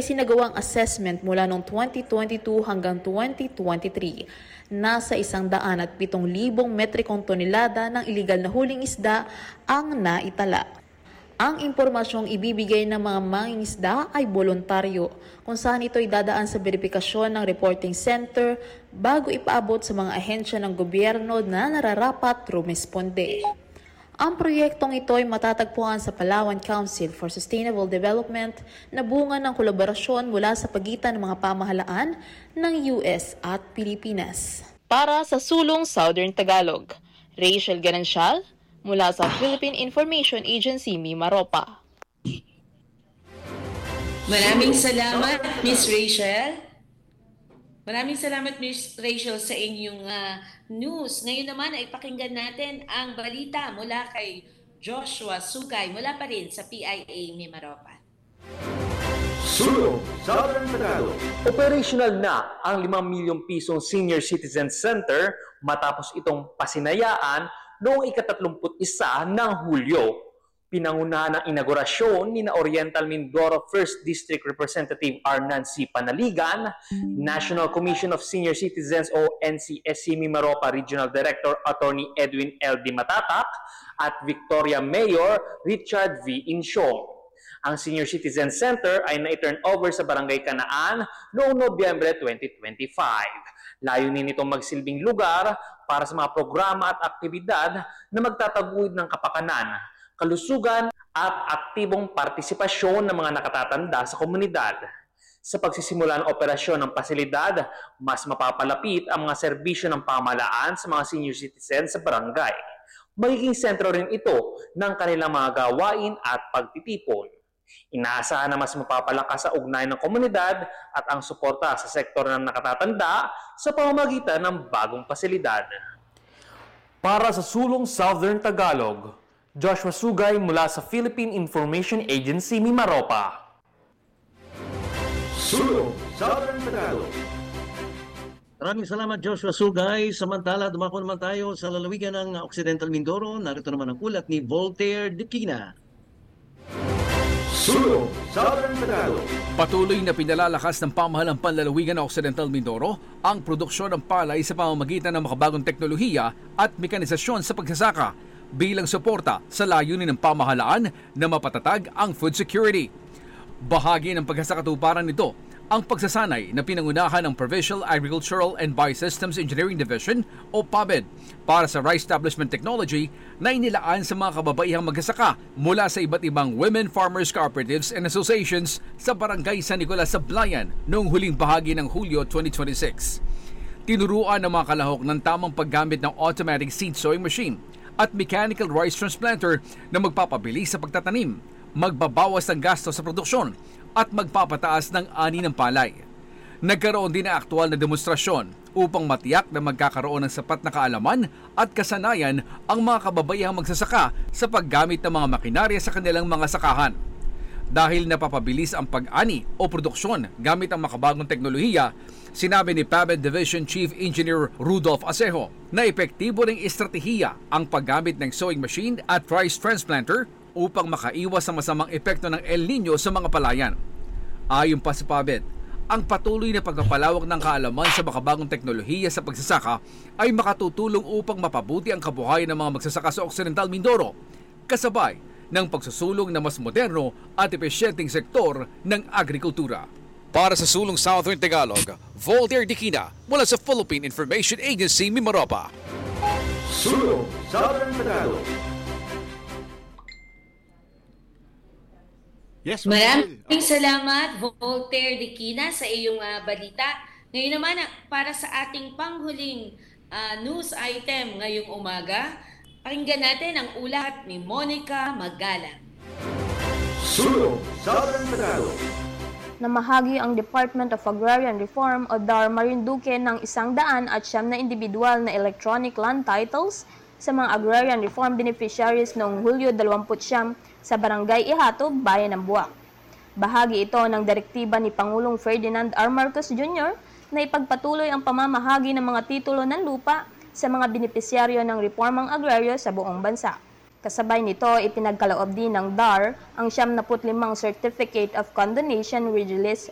isinagawang assessment mula noong 2022 hanggang 2023. Nasa 107,000 metrikong tonelada ng iligal na huling isda ang naitala. Ang impormasyong ibibigay ng mga mangingisda ay voluntaryo, kung saan ito ay dadaan sa verifikasyon ng reporting center bago ipaabot sa mga ahensya ng gobyerno na nararapat rumisponde. Ang proyektong ito ay matatagpuan sa Palawan Council for Sustainable Development na bunga ng kolaborasyon mula sa pagitan ng mga pamahalaan ng US at Pilipinas. Para sa Sulong Southern Tagalog, Rachel Ganancial mula sa Philippine Information Agency, Mimaropa. Maraming salamat, Miss Rachel. Maraming salamat, Ms. Rachel, sa inyong news. Ngayon naman ay pakinggan natin ang balita mula kay Joshua Sugay mula pa rin sa PIA Mimaropa. Sulong Southern Tagalog. Operational na ang 5 milyong pisong Senior Citizen Center matapos itong pasinayaan noong ika-31 ng Hulyo. Pinangunahan ng inaugurasyon ni Oriental Mindoro 1st District Representative R. Nancy Panaligan, National Commission of Senior Citizens o NCSC Mimaropa Regional Director Attorney Edwin L. Di Matatak at Victoria Mayor Richard V. Insyong. Ang Senior Citizen Center ay na-turn over sa Barangay Kanaan noong Nobyembre 2025. Layunin nitong magsilbing lugar para sa mga programa at aktibidad na magtataguyod ng kapakanan, kalusugan at aktibong partisipasyon ng mga nakatatanda sa komunidad. Sa pagsisimula ng operasyon ng pasilidad, mas mapapalapit ang mga serbisyo ng pamahalaan sa mga senior citizens sa barangay. Magiging sentro rin ito ng kanilang mga gawain at pagtitipon. Inaasahan na mas mapapalakas sa ugnayan ng komunidad at ang suporta sa sektor ng nakatatanda sa pamamagitan ng bagong pasilidad. Para sa Sulong Southern Tagalog, Joshua Sugay mula sa Philippine Information Agency, Mimaropa. Sulong Southern Tagalog. Maraming salamat, Joshua Sugay. Samantala, dumako naman tayo sa lalawigan ng Occidental Mindoro. Narito naman ang ulat ni Voltaire Diquina. Sulong Southern Tagalog. Patuloy na pinalalakas ng pamahalang panlalawigan ng Occidental Mindoro ang produksyon ng palay sa pamamagitan ng makabagong teknolohiya at mekanisasyon sa pagsasaka bilang suporta sa layunin ng pamahalaan na mapatatag ang food security. Bahagi ng pagkasakatuparan nito ang pagsasanay na pinangunahan ng Provincial Agricultural and Biosystems Engineering Division o PABED para sa rice establishment technology na inilaan sa mga kababaihang magsasaka mula sa iba't ibang women farmers cooperatives and associations sa Barangay San Nicolas sa Blayan noong huling bahagi ng Hulyo 2026. Tinuruan ng mga kalahok ng tamang paggamit ng automatic seed sowing machine at mechanical rice transplanter na magpapabilis sa pagtatanim, magbabawas ng gasto sa produksyon at magpapataas ng ani ng palay. Nagkaroon din ng aktual na demonstrasyon upang matiyak na magkakaroon ng sapat na kaalaman at kasanayan ang mga kababayang magsasaka sa paggamit ng mga makinarya sa kanilang mga sakahan. Dahil napapabilis ang pag-ani o produksyon gamit ang makabagong teknolohiya, sinabi ni PABED Division Chief Engineer Rudolph Asejo na epektibo ring estratehiya ang paggamit ng sowing machine at rice transplanter upang makaiwas sa masamang epekto ng El Nino sa mga palayan. Ayon pa sa PABED, ang patuloy na pagpapalawak ng kaalaman sa makabagong teknolohiya sa pagsasaka ay makatutulong upang mapabuti ang kabuhayan ng mga magsasaka sa Occidental Mindoro, kasabay ng pagsusulong na mas moderno at epesyenteng sektor ng agrikultura. Para sa Sulong Southern Tagalog, Voltaire Diquina mula sa Philippine Information Agency, Mimaropa. Sulong Southern Tagalog. Yes, maraming salamat, Voltaire Diquina, sa iyong balita. Ngayon naman, para sa ating panghuling news item ngayong umaga, pakinggan natin ang ulat ni Monica Magalang. Sulong Southern Tagalog. Namahagi ang Department of Agrarian Reform o DAR Marinduque ng 100 at 9 na individual na electronic land titles sa mga agrarian reform beneficiaries noong Hulyo 29 sa Barangay Ihato, Bayan ng Buwak. Bahagi ito ng direktiba ni Pangulong Ferdinand R. Marcos Jr. na ipagpatuloy ang pamamahagi ng mga titulo ng lupa sa mga benepisyaryo ng reformang agraryo sa buong bansa. Kasabay nito, ipinagkaloob din ng DAR ang 75 Certificate of Condonation with Release